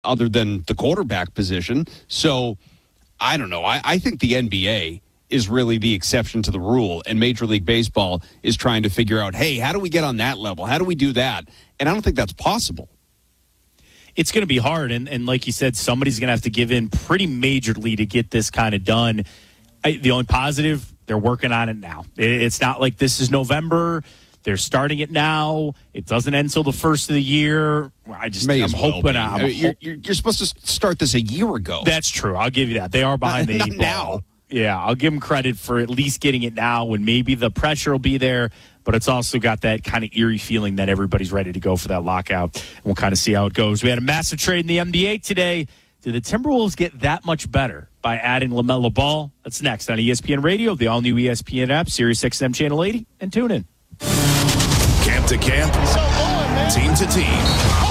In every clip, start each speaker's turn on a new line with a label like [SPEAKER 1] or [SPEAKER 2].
[SPEAKER 1] other than the quarterback position. So I don't know. I think the NBA is really the exception to the rule, and Major League Baseball is trying to figure out, hey, how do we get on that level? How do we do that? And I don't think that's possible.
[SPEAKER 2] It's going to be hard, and like you said, somebody's going to have to give in pretty majorly to get this kind of done. The only positive, they're working on it now. It's not like this is November. They're starting it now. It doesn't end until the first of the year. I'm hoping.
[SPEAKER 1] You're supposed to start this a year ago.
[SPEAKER 2] That's true. I'll give you that. They are behind the eight ball.
[SPEAKER 1] Now.
[SPEAKER 2] Yeah, I'll give them credit for at least getting it now when maybe the pressure will be there, but it's also got that kind of eerie feeling that everybody's ready to go for that lockout. And we'll kind of see how it goes. We had a massive trade in the NBA today. Did the Timberwolves get that much better by adding LaMelo Ball? That's next on ESPN Radio, the all-new ESPN app, Sirius XM Channel 80, and tune in.
[SPEAKER 3] Camp to camp, team to team.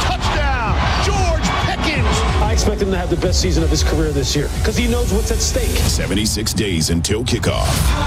[SPEAKER 4] I expect him to have the best season of his career this year because he knows what's at stake.
[SPEAKER 3] 76 days until kickoff.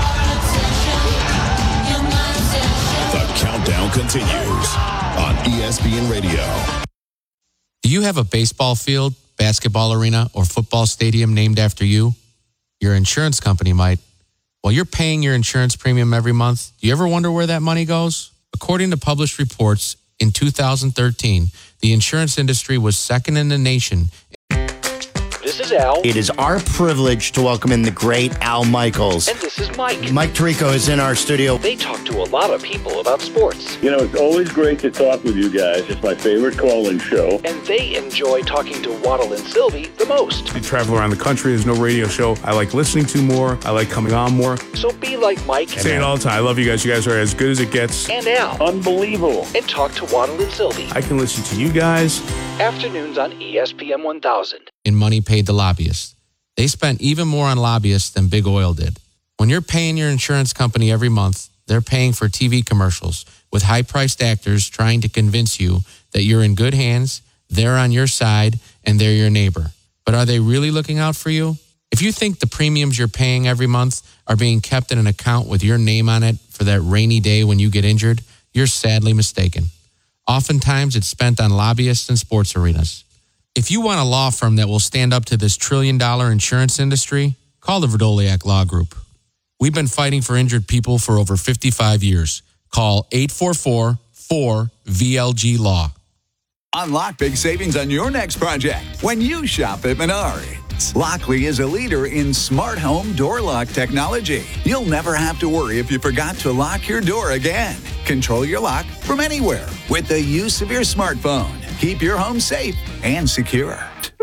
[SPEAKER 3] The countdown continues on ESPN Radio.
[SPEAKER 5] Do you have a baseball field, basketball arena, or football stadium named after you? Your insurance company might. While you're paying your insurance premium every month, do you ever wonder where that money goes? According to published reports, in 2013, the insurance industry was second in the nation.
[SPEAKER 6] This is Al.
[SPEAKER 7] It is our privilege to welcome in the great Al Michaels.
[SPEAKER 6] And this is Mike.
[SPEAKER 7] Mike Tirico is in our studio.
[SPEAKER 6] They talk to a lot of people about sports.
[SPEAKER 8] You know, it's always great to talk with you guys. It's my favorite call-in show.
[SPEAKER 6] And they enjoy talking to Waddle and Sylvie the most.
[SPEAKER 9] I travel around the country. There's no radio show I like listening to more. I like coming on more.
[SPEAKER 6] So be like Mike.
[SPEAKER 9] I say it all the time. I love you guys. You guys are as good as it gets.
[SPEAKER 6] And Al.
[SPEAKER 8] Unbelievable.
[SPEAKER 6] And talk to Waddle and Sylvie.
[SPEAKER 9] I can listen to you guys.
[SPEAKER 6] Afternoons on ESPN 1000.
[SPEAKER 5] In money paid to lobbyists. They spent even more on lobbyists than Big Oil did. When you're paying your insurance company every month, they're paying for TV commercials with high-priced actors trying to convince you that you're in good hands, they're on your side, and they're your neighbor. But are they really looking out for you? If you think the premiums you're paying every month are being kept in an account with your name on it for that rainy day when you get injured, you're sadly mistaken. Oftentimes, it's spent on lobbyists and sports arenas. If you want a law firm that will stand up to this trillion-dollar insurance industry, call the Verdoliak Law Group. We've been fighting for injured people for over 55 years. Call 844-4VLG-LAW.
[SPEAKER 10] Unlock big savings on your next project when you shop at Menards. Lockley is a leader in smart home door lock technology. You'll never have to worry if you forgot to lock your door again. Control your lock from anywhere with the use of your smartphone. Keep your home safe and secure.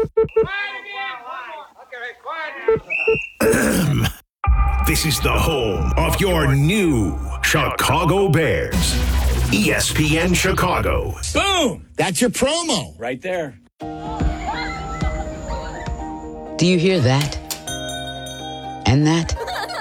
[SPEAKER 3] This is the home of your new Chicago Bears. ESPN Chicago.
[SPEAKER 7] Boom! That's your promo.
[SPEAKER 2] Right there.
[SPEAKER 11] Do you hear that? And that?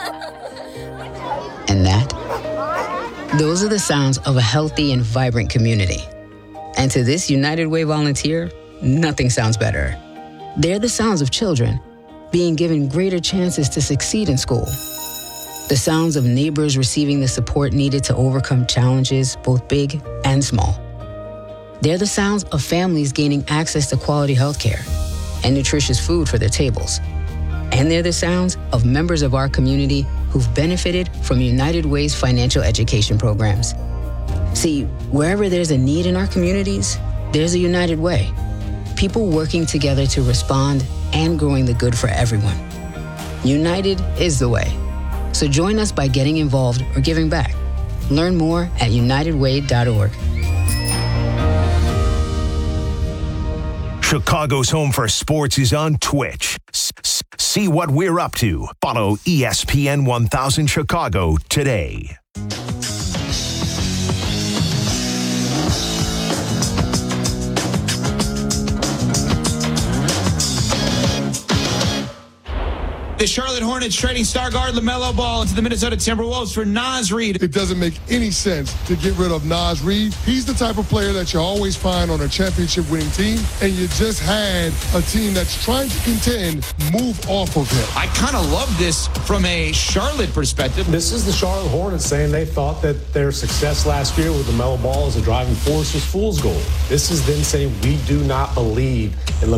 [SPEAKER 11] And that? Those are the sounds of a healthy and vibrant community. And to this United Way volunteer, nothing sounds better. They're the sounds of children being given greater chances to succeed in school. The sounds of neighbors receiving the support needed to overcome challenges, both big and small. They're the sounds of families gaining access to quality healthcare and nutritious food for their tables. And they're the sounds of members of our community who've benefited from United Way's financial education programs. See, wherever there's a need in our communities, there's a United Way. People working together to respond and growing the good for everyone. United is the way. So join us by getting involved or giving back. Learn more at unitedway.org.
[SPEAKER 3] Chicago's home for sports is on Twitch. See what we're up to. Follow ESPN 1000 Chicago today.
[SPEAKER 12] The Charlotte Hornets trading star guard LaMelo Ball into the Minnesota Timberwolves for Naz Reid.
[SPEAKER 13] It doesn't make any sense to get rid of Naz Reid. He's the type of player that you always find on a championship-winning team, and you just had a team that's trying to contend move off of him.
[SPEAKER 12] I kind of love this from a Charlotte perspective.
[SPEAKER 4] This is the Charlotte Hornets saying they thought that their success last year with LaMelo Ball as a driving force was fool's gold. This is them saying we do not believe in LaMelo